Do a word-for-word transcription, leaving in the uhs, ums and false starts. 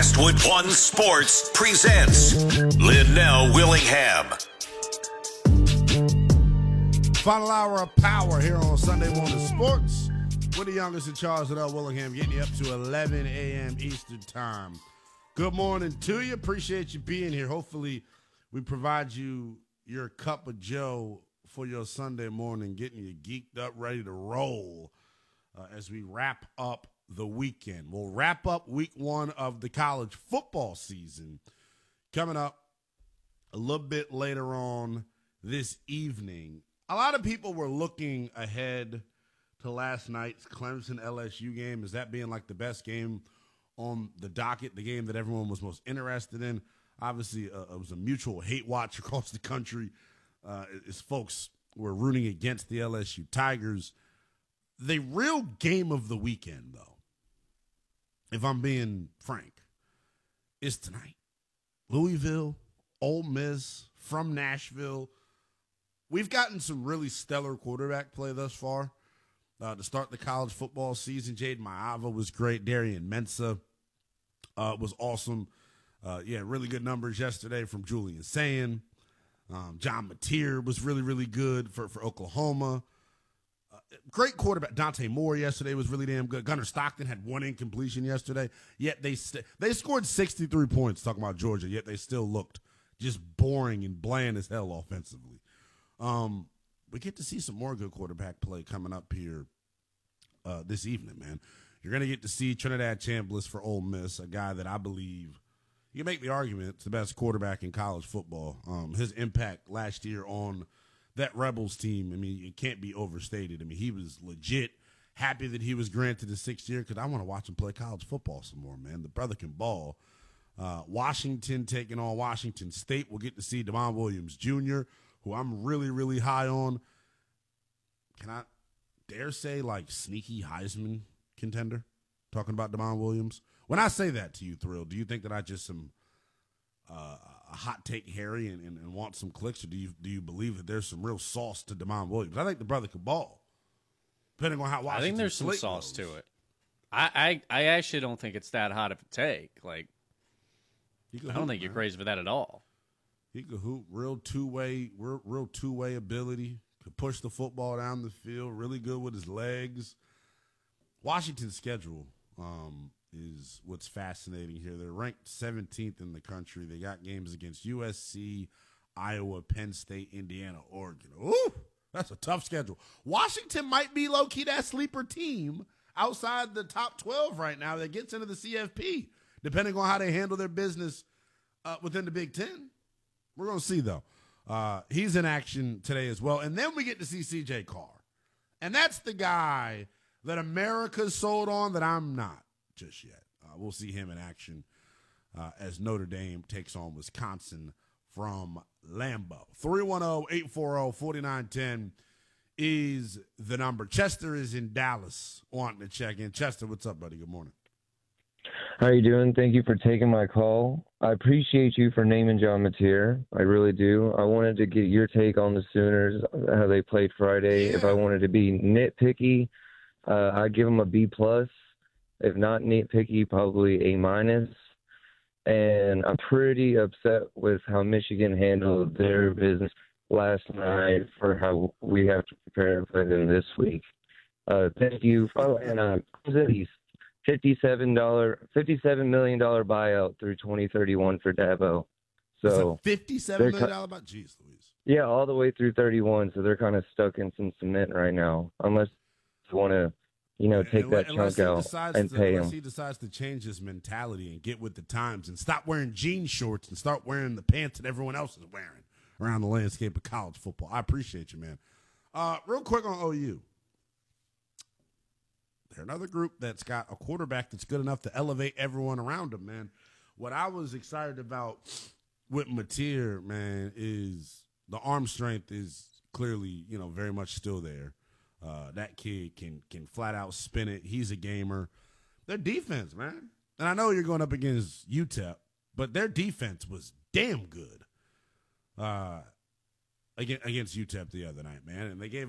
Westwood One Sports presents Linnell Willingham. Final hour of power here on Sunday Morning Sports with the youngest in charge, Linnell Willingham, getting you up to eleven a.m. Eastern Time. Good morning to you. Appreciate you being here. Hopefully, we provide you your cup of joe for your Sunday morning, getting you geeked up, ready to roll uh, as we wrap up the weekend. We'll wrap up week one of the college football season coming up a little bit later on this evening. A lot of people were looking ahead to last night's Clemson L S U game as that being like the best game on the docket, the game that everyone was most interested in. Obviously, uh, it was a mutual hate watch across the country uh, as folks were rooting against the L S U Tigers. The real game of the weekend, though, if I'm being frank, is tonight. Louisville, Ole Miss, from Nashville. We've gotten some really stellar quarterback play thus far. Uh, to start the college football season, Jaden Maava was great. Darian Mensah uh, was awesome. Uh, yeah, really good numbers yesterday from Julian Sayin. Um, John Mateer was really, really good for, for Oklahoma. Uh, great quarterback. Dante Moore yesterday was really damn good. Gunnar Stockton had one incompletion yesterday, yet they st- they scored sixty-three points, talking about Georgia, yet they still looked just boring and bland as hell offensively. Um, we get to see some more good quarterback play coming up here uh, this evening, man. You're going to get to see Trinidad Chambliss for Ole Miss, a guy that I believe you can make the argument it's the best quarterback in college football. Um, his impact last year on that Rebels team, I mean, it can't be overstated. I mean, he was legit happy that he was granted a sixth year because I want to watch him play college football some more, man. The brother can ball. Uh, Washington taking on Washington State. We'll get to see Devon Williams Junior, who I'm really, really high on. Can I dare say, like, sneaky Heisman contender? Talking about Devon Williams. When I say that to you, Thrill, do you think that I just am uh, a hot take Harry and, and, and want some clicks, or do you do you believe that there's some real sauce to Devon Williams? I think the brother could ball, depending on how Washington I think there's some sauce goes. to it. I, I I actually don't think it's that hot of a take. Like, I don't hoop, think man. You're crazy for that at all. He could hoop, real two-way, real, real two-way ability. Could push the football down the field. Really good with his legs. Washington's schedule um, is what's fascinating here. They're ranked seventeenth in the country. They got games against U S C, Iowa, Penn State, Indiana, Oregon. Ooh, that's a tough schedule. Washington might be low-key that sleeper team outside the top twelve right now that gets into the C F P, depending on how they handle their business uh, within the Big Ten. We're going to see, though. Uh, he's in action today as well. And then we get to see C J Carr. And that's the guy that America's sold on that I'm not just yet. Uh, we'll see him in action uh, as Notre Dame takes on Wisconsin from Lambeau. three one zero, eight four zero, four nine one zero is the number. Chester is in Dallas wanting to check in. Chester, what's up, buddy? Good morning. How are you doing? Thank you for taking my call. I appreciate you for naming John Mateer. I really do. I wanted to get your take on the Sooners, how they played Friday. Yeah. If I wanted to be nitpicky, uh, I'd give them a B plus. If not nitpicky, probably A minus. And I'm pretty upset with how Michigan handled their business last night for how we have to prepare for them this week. Uh, thank you. Oh, and uh, fifty-seven dollars, fifty-seven million dollars buyout through twenty thirty-one for Dabo. So fifty-seven million dollars buyout? Jeez Louise. Yeah, all the way through thirty-one, so they're kind of stuck in some cement right now, unless you want to, you know, take and, that unless chunk out and to, pay unless him. he decides to change his mentality and get with the times and stop wearing jean shorts and start wearing the pants that everyone else is wearing around the landscape of college football. I appreciate you, man. Uh, real quick on O U. They're another group that's got a quarterback that's good enough to elevate everyone around him, man. What I was excited about with Mateer, man, is the arm strength is clearly, you know, very much still there. Uh, that kid can can flat out spin it. He's a gamer. Their defense, man. And I know you're going up against U T E P, but their defense was damn good uh, against U T E P the other night, man. And they gave